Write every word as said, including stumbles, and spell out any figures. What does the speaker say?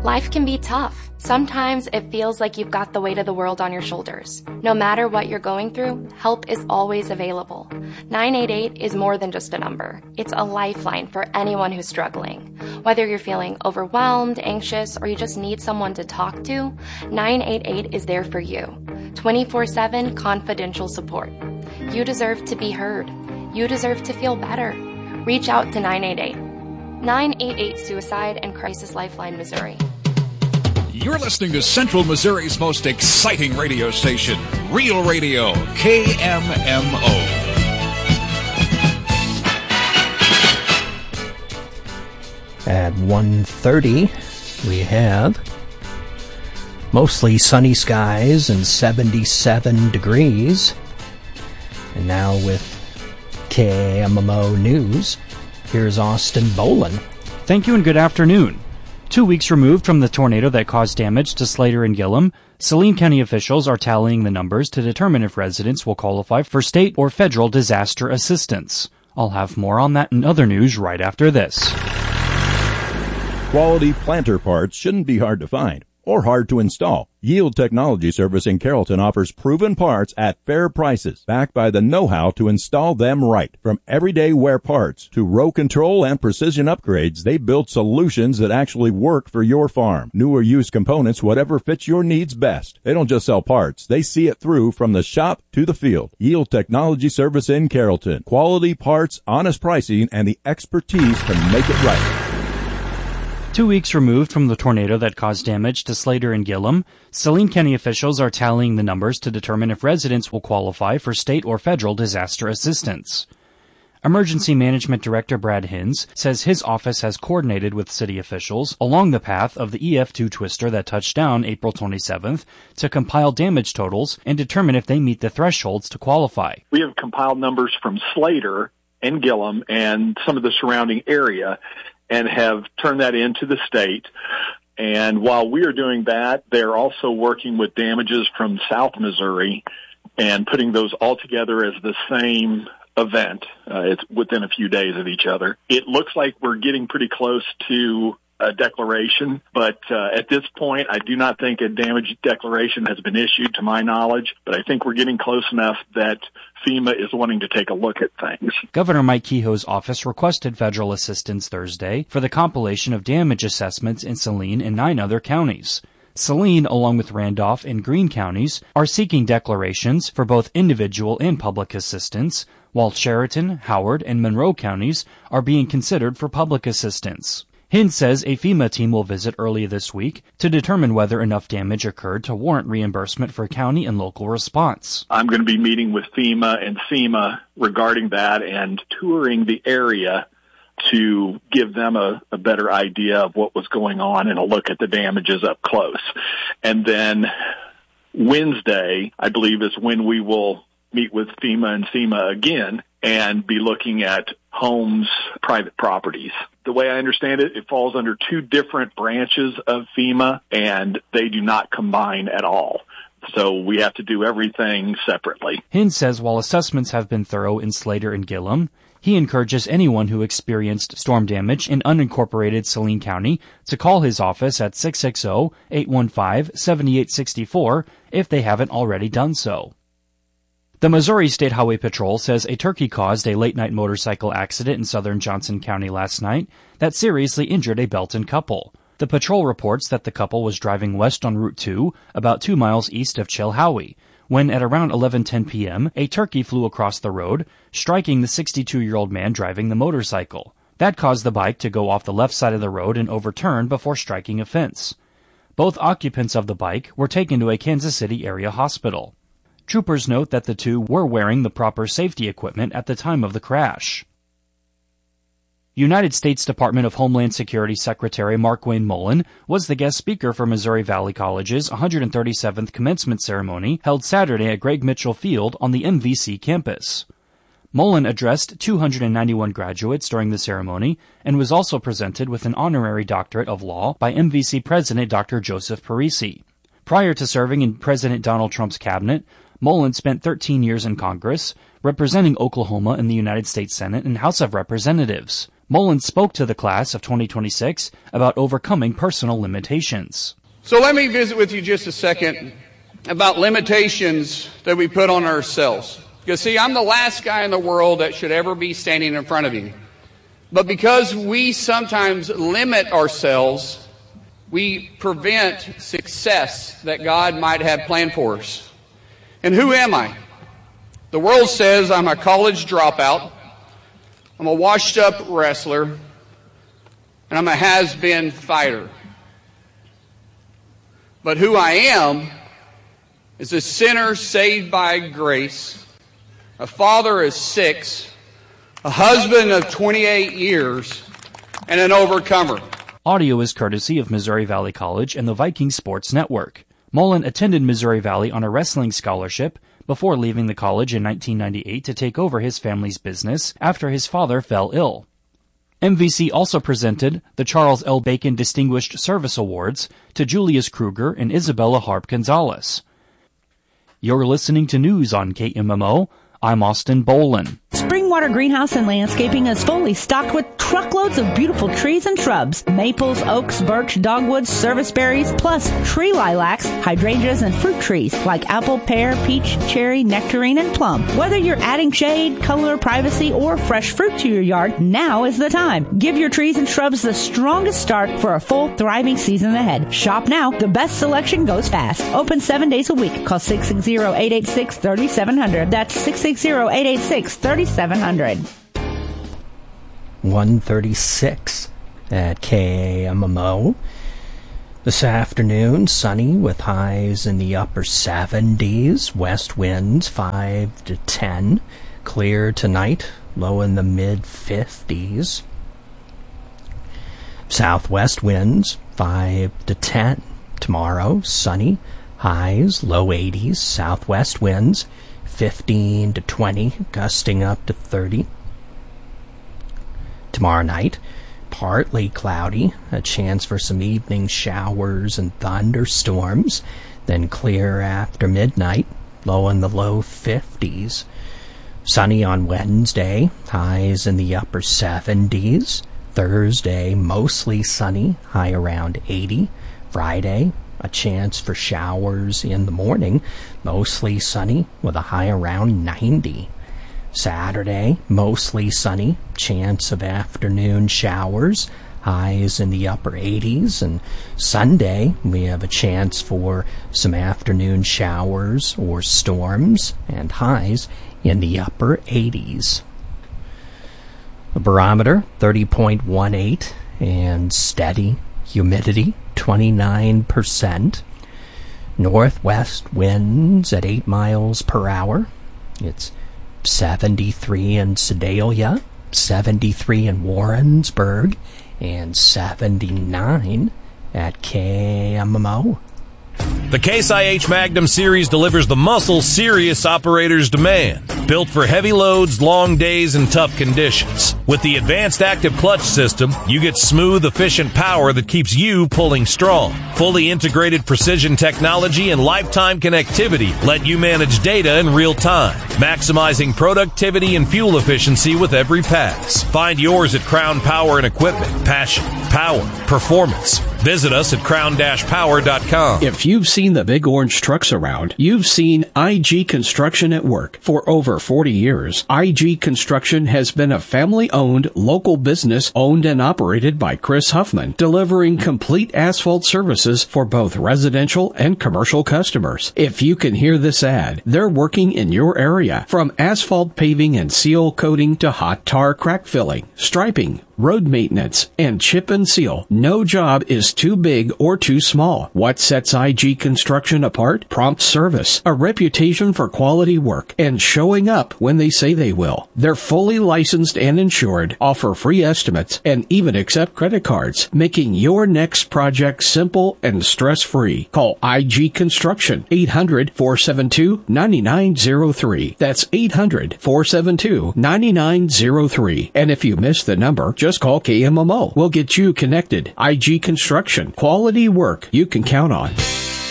Life can be tough. Sometimes it feels like you've got the weight of the world on your shoulders. No matter what you're going through, help is always available. nine eight eight is more than just a number. It's a lifeline for anyone who's struggling. Whether you're feeling overwhelmed, anxious, or you just need someone to talk to, nine eight eight is there for you. twenty-four seven confidential support. You deserve to be heard. You deserve to feel better. Reach out to nine eight eight. nine eight eight Suicide and Crisis Lifeline, Missouri. You're listening to Central Missouri's most exciting radio station, Real Radio, K M M O. At one thirty, we have mostly sunny skies and seventy-seven degrees. And now with K M M O News, here's Austin Bolin. Thank you and good afternoon. Two weeks removed from the tornado that caused damage to Slater and Gillum, Saline County officials are tallying the numbers to determine if residents will qualify for state or federal disaster assistance. I'll have more on that and other news right after this. Quality planter parts shouldn't be hard to find or hard to install. Yield Technology Service in Carrollton offers proven parts at fair prices, backed by the know-how to install them right. From everyday wear parts to row control and precision upgrades, they build solutions that actually work for your farm. New or used components, whatever fits your needs best. They don't just sell parts, they see it through from the shop to the field. Yield Technology Service in Carrollton. Quality parts, honest pricing, and the expertise to make it right. Two weeks removed from the tornado that caused damage to Slater and Gillum, Saline County officials are tallying the numbers to determine if residents will qualify for state or federal disaster assistance. Emergency Management Director Brad Hins says his office has coordinated with city officials along the path of the E F two twister that touched down April twenty-seventh to compile damage totals and determine if they meet the thresholds to qualify. We have compiled numbers from Slater and Gillum and some of the surrounding area, and have turned that into the state. And while we are doing that, they're also working with damages from South Missouri and putting those all together as the same event. Uh, it's within a few days of each other. It looks like we're getting pretty close to a declaration, but uh, at this point, I do not think a damage declaration has been issued to my knowledge, but I think we're getting close enough that FEMA is wanting to take a look at things. Governor Mike Kehoe's office requested federal assistance Thursday for the compilation of damage assessments in Saline and nine other counties. Saline, along with Randolph and Greene counties, are seeking declarations for both individual and public assistance, while Sheraton, Howard, and Monroe counties are being considered for public assistance. Hins says a FEMA team will visit early this week to determine whether enough damage occurred to warrant reimbursement for county and local response. I'm going to be meeting with FEMA and SEMA regarding that and touring the area to give them a, a better idea of what was going on and a look at the damages up close. And then Wednesday, I believe, is when we will meet with FEMA and SEMA again and be looking at homes, private properties. The way I understand it, it falls under two different branches of FEMA, and they do not combine at all. So we have to do everything separately. Hins says while assessments have been thorough in Slater and Gillum, he encourages anyone who experienced storm damage in unincorporated Saline County to call his office at six six zero, eight one five, seven eight six four if they haven't already done so. The Missouri State Highway Patrol says a turkey caused a late-night motorcycle accident in southern Johnson County last night that seriously injured a Belton couple. The patrol reports that the couple was driving west on Route two, about two miles east of Chilhowie, when at around eleven ten p.m., a turkey flew across the road, striking the sixty-two-year-old man driving the motorcycle. That caused the bike to go off the left side of the road and overturn before striking a fence. Both occupants of the bike were taken to a Kansas City area hospital. Troopers note that the two were wearing the proper safety equipment at the time of the crash. United States Department of Homeland Security Secretary Markwayne Mullin was the guest speaker for Missouri Valley College's one hundred thirty-seventh commencement ceremony held Saturday at Greg Mitchell Field on the M V C campus. Mullin addressed two hundred ninety-one graduates during the ceremony and was also presented with an honorary doctorate of law by M V C President Doctor Joseph Parisi. Prior to serving in President Donald Trump's cabinet, Mullin spent thirteen years in Congress, representing Oklahoma in the United States Senate and House of Representatives. Mullen spoke to the class of twenty twenty-six about overcoming personal limitations. So let me visit with you just a second about limitations that we put on ourselves. Because, see, I'm the last guy in the world that should ever be standing in front of you. But because we sometimes limit ourselves, we prevent success that God might have planned for us. And who am I? The world says I'm a college dropout, I'm a washed-up wrestler, and I'm a has-been fighter. But who I am is a sinner saved by grace, a father of six, a husband of twenty-eight years, and an overcomer. Audio is courtesy of Missouri Valley College and the Viking Sports Network. Mullen attended Missouri Valley on a wrestling scholarship before leaving the college in nineteen ninety-eight to take over his family's business after his father fell ill. M V C also presented the Charles L. Bacon Distinguished Service Awards to Julius Kruger and Isabella Harp Gonzalez. You're listening to news on K M M O. I'm Austin Bolin. Springwater Greenhouse and Landscaping is fully stocked with truckloads of beautiful trees and shrubs, maples, oaks, birch, dogwoods, serviceberries, plus tree lilacs, hydrangeas, and fruit trees like apple, pear, peach, cherry, nectarine, and plum. Whether you're adding shade, color, privacy, or fresh fruit to your yard, now is the time. Give your trees and shrubs the strongest start for a full, thriving season ahead. Shop now. The best selection goes fast. Open seven days a week. Call six six zero, eight eight six, three seven zero zero. That's six six zero, eight eight six, three seven zero zero. one thirty-six at K A M M O. This afternoon, sunny with highs in the upper seventies, west winds five to ten. Clear tonight, low in the mid fifties. Southwest winds five to ten. Tomorrow, sunny, highs low eighties, southwest winds fifteen to twenty, gusting up to thirty. Tomorrow night, partly cloudy, a chance for some evening showers and thunderstorms, then clear after midnight, low in the low fifties. Sunny on Wednesday, highs in the upper seventies. Thursday, mostly sunny, high around eighty. Friday, a chance for showers in the morning, mostly sunny with a high around ninety. Saturday, mostly sunny, chance of afternoon showers, highs in the upper eighties. And Sunday, we have a chance for some afternoon showers or storms and highs in the upper eighties. The barometer, thirty point one eight, and steady humidity, twenty-nine percent. Northwest winds at eight miles per hour. It's seventy-three in Sedalia, seventy-three in Warrensburg, and seventy-nine at K M M O. The Case I H Magnum series delivers the muscle serious operators demand. Built for heavy loads, long days, and tough conditions. With the advanced active clutch system, you get smooth, efficient power that keeps you pulling strong. Fully integrated precision technology and lifetime connectivity let you manage data in real time, maximizing productivity and fuel efficiency with every pass. Find yours at Crown Power and Equipment. Passion, power, performance. Visit us at crown dash power dot com. If you've seen the big orange trucks around, you've seen I G Construction at work. For over forty years, I G Construction has been a family-owned, local business owned and operated by Chris Huffman, delivering complete asphalt services for both residential and commercial customers. If you can hear this ad, they're working in your area, from asphalt paving and seal coating to hot tar crack filling, striping, road maintenance, and chip and seal. No job is too big or too small. What sets I G Construction apart? Prompt service, a reputation for quality work, and showing up when they say they will. They're fully licensed and insured, offer free estimates, and even accept credit cards, making your next project simple and stress-free. Call I G Construction, eight hundred, four seven two, nine nine zero three. That's eight hundred, four seven two, nine nine zero three. And if you missed the number, just call K M M O. We'll get you connected. I G Construction. Quality work you can count on.